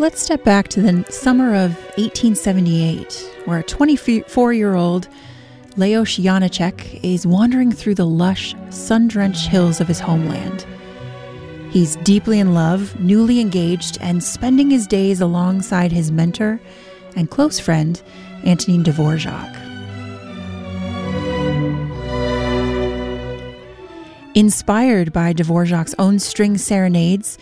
Let's step back to the summer of 1878, where a 24-year-old Leos Janáček is wandering through the lush, sun-drenched hills of his homeland. He's deeply in love, newly engaged, and spending his days alongside his mentor and close friend, Antonin Dvorak. Inspired by Dvorak's own string serenades